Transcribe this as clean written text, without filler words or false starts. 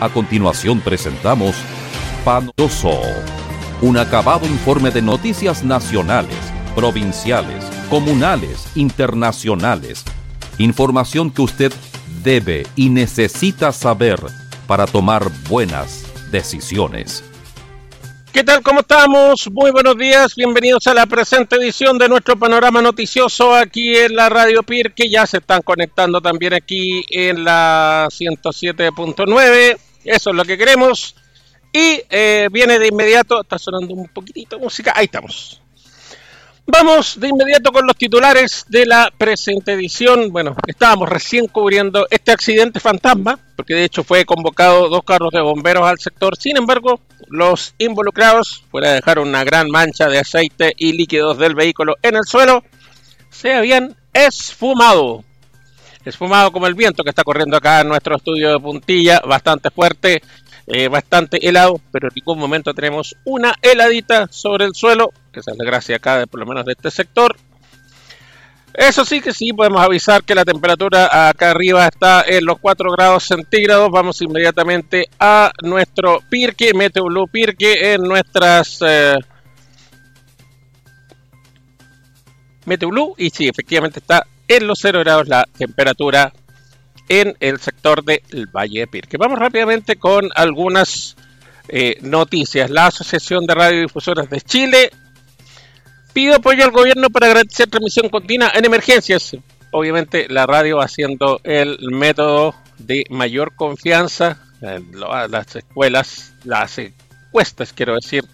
A continuación presentamos Panoso, un acabado informe de noticias nacionales, provinciales, comunales, internacionales. Información que usted debe y necesita saber para tomar buenas decisiones. ¿Qué tal? ¿Cómo estamos? Muy buenos días, bienvenidos a la presente edición de nuestro panorama noticioso aquí en la Radio PIR, que ya se están conectando también aquí en la 107.9, eso es lo que queremos, y viene de inmediato, está sonando un poquitito de música, ahí estamos. Vamos de inmediato con los titulares de la presente edición. Bueno, estábamos recién cubriendo este accidente fantasma, porque de hecho fue convocado 2 carros de bomberos al sector. Sin embargo, los involucrados, fuera de dejar una gran mancha de aceite y líquidos del vehículo en el suelo, se habían esfumado como el viento que está corriendo acá en nuestro estudio de Puntilla, bastante fuerte. Bastante helado, pero en ningún momento tenemos una heladita sobre el suelo, que es la gracia acá, por lo menos de este sector. Eso sí que sí, podemos avisar que la temperatura acá arriba está en los 4 grados centígrados. Vamos inmediatamente a nuestro Pirque, Meteblue Pirque, en nuestras Meteblue, y sí, efectivamente está en los 0 grados la temperatura en el sector del Valle de Pirque. Vamos rápidamente con algunas noticias. La Asociación de Radiodifusoras de Chile pide apoyo al gobierno para garantizar transmisión continua en emergencias. Obviamente la radio haciendo el método de mayor confianza. Las escuelas, las encuestas, quiero decir,